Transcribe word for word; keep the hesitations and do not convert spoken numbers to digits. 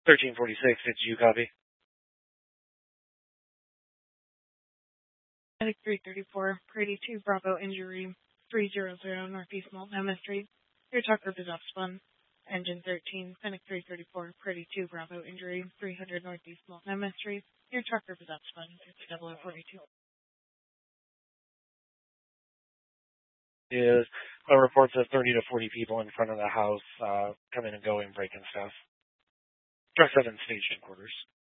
thirteen forty-six, did you copy? Medic three thirty-four, Brady two Bravo injury, three hundred Northeast Multnomah Street. Your Tucker is upspun. Engine thirteen, Fennec three thirty-four, Brady two Bravo injury, three hundred Northeast Multnomah Street. Your Tucker is upspun. It's double O forty-two. Is a report of thirty to forty people in front of the house uh, coming and going, breaking stuff. Truck seven station quarters.